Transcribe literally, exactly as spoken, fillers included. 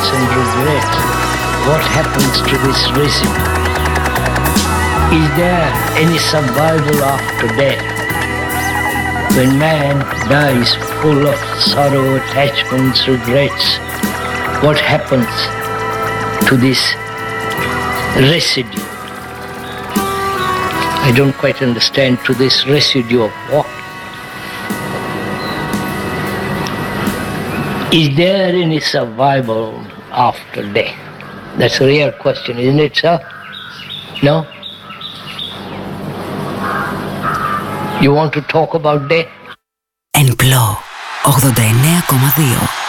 attachments and regrets, what happens to this residue? Is there any survival after death? When man dies full of sorrow, attachments, regrets, what happens to this residue? I don't quite understand. To this residue of what? Is there any survival after death? That's a real question, isn't it, sir? No? You want to talk about death? Εν πλώ ογδόντα εννέα κόμμα δύο